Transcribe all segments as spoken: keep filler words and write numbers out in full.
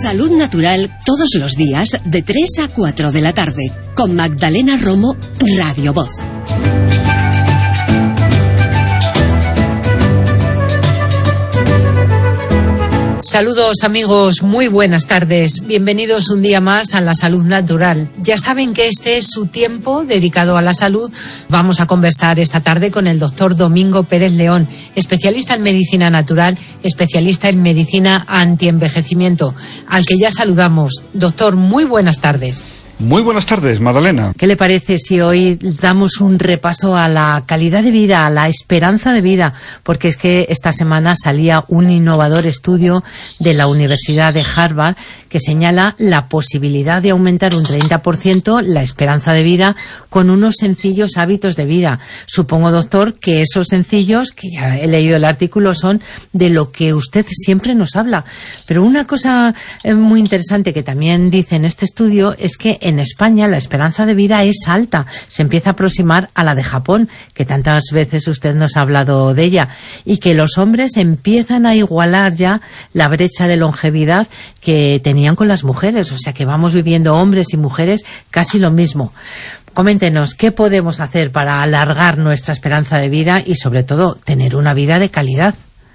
Salud Natural todos los días de tres a cuatro de la tarde con Magdalena Romo, Radio Voz. Saludos amigos, muy buenas tardes. Bienvenidos un día más a La Salud Natural. Ya saben que este es su tiempo dedicado a la salud. Vamos a conversar esta tarde con el doctor Domingo Pérez León, especialista en medicina natural, especialista en medicina antienvejecimiento, al que ya saludamos. Doctor, muy buenas tardes. Muy buenas tardes, Magdalena. ¿Qué le parece si hoy damos un repaso a la calidad de vida, a la esperanza de vida? Porque es que esta semana salía un innovador estudio de la Universidad de Harvard que señala la posibilidad de aumentar un treinta por ciento la esperanza de vida con unos sencillos hábitos de vida. Supongo, doctor, que esos sencillos, que ya he leído el artículo, son de lo que usted siempre nos habla. Pero una cosa muy interesante que también dice en este estudio es que en España la esperanza de vida es alta, se empieza a aproximar a la de Japón, que tantas veces usted nos ha hablado de ella, y que los hombres empiezan a igualar ya la brecha de longevidad que tenían con las mujeres, o sea que vamos viviendo hombres y mujeres casi lo mismo. Coméntenos, ¿qué podemos hacer para alargar nuestra esperanza de vida y sobre todo tener una vida de calidad?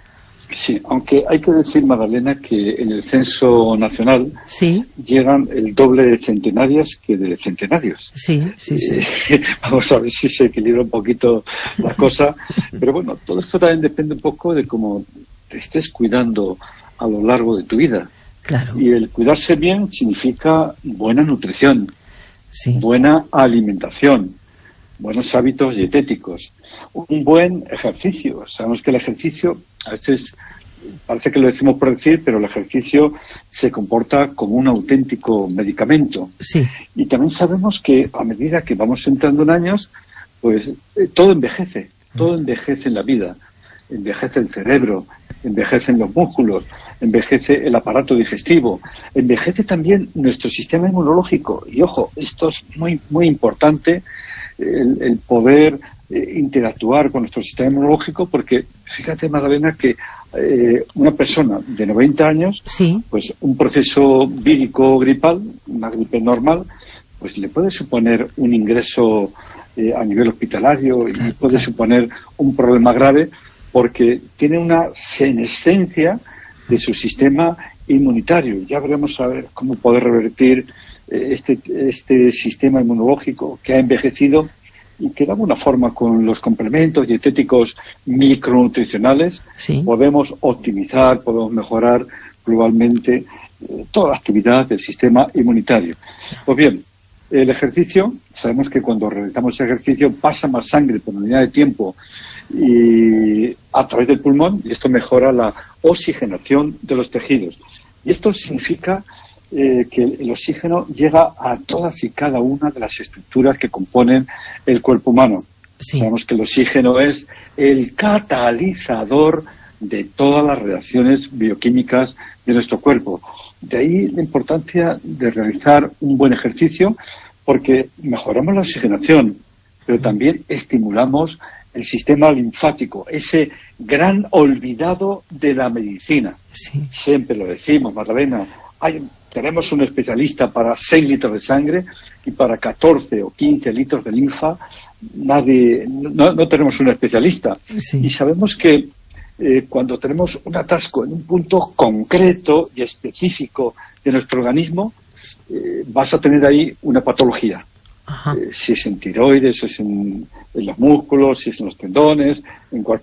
Sí, aunque hay que decir, Magdalena, que en el censo nacional sí. llegan el doble de centenarias que de centenarios. Sí, sí, sí. Eh, vamos a ver si se equilibra un poquito la cosa. Pero bueno, todo esto también depende un poco de cómo te estés cuidando a lo largo de tu vida. Claro. Y el cuidarse bien significa buena nutrición, sí. buena alimentación, buenos hábitos dietéticos, un buen ejercicio. Sabemos que el ejercicio, a veces parece que lo decimos por decir, pero el ejercicio se comporta como un auténtico medicamento. Sí. Y también sabemos que a medida que vamos entrando en años, pues eh, todo envejece, todo envejece en la vida. Envejece el cerebro, envejecen los músculos, envejece el aparato digestivo, envejece también nuestro sistema inmunológico. Y ojo, esto es muy, muy importante, el, el poder eh, interactuar con nuestro sistema inmunológico, porque fíjate, Magdalena, que eh, una persona de noventa años, sí. pues un proceso vírico gripal, una gripe normal, pues le puede suponer un ingreso eh, a nivel hospitalario y puede suponer un problema grave, porque tiene una senescencia de su sistema inmunitario. Ya veremos a ver cómo poder revertir eh, este, este sistema inmunológico que ha envejecido y que de alguna forma con los complementos dietéticos micronutricionales sí. podemos optimizar, podemos mejorar globalmente eh, toda la actividad del sistema inmunitario. Pues bien, el ejercicio, sabemos que cuando realizamos ejercicio pasa más sangre por unidad de tiempo y a través del pulmón, y esto mejora la oxigenación de los tejidos. Y esto significa eh, que el oxígeno llega a todas y cada una de las estructuras que componen el cuerpo humano. Sí. Sabemos que el oxígeno es el catalizador de todas las reacciones bioquímicas de nuestro cuerpo. De ahí la importancia de realizar un buen ejercicio, porque mejoramos la oxigenación, pero también estimulamos el sistema linfático, ese gran olvidado de la medicina. Sí. Siempre lo decimos, Magdalena, hay, tenemos un especialista para seis litros de sangre y para catorce o quince litros de linfa, nadie, no, no tenemos un especialista. Sí. Y sabemos que eh, cuando tenemos un atasco en un punto concreto y específico de nuestro organismo, eh, vas a tener ahí una patología. Eh, si es en tiroides, si es en, en los músculos, si es en los tendones, en cualquier